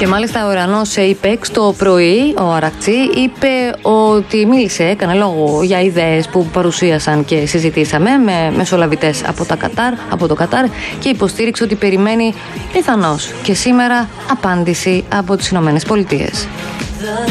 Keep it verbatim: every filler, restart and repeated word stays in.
Και μάλιστα ο Ιρανός ΙΠΕΚ το πρωί, ο Αρακτσί, είπε ότι μίλησε, έκανε λόγο για ιδέες που παρουσίασαν και συζητήσαμε με μεσολαβητές από, τα Κατάρ, από το Κατάρ και υποστήριξε ότι περιμένει πιθανώς και σήμερα απάντηση από τις Ηνωμένες Πολιτείες.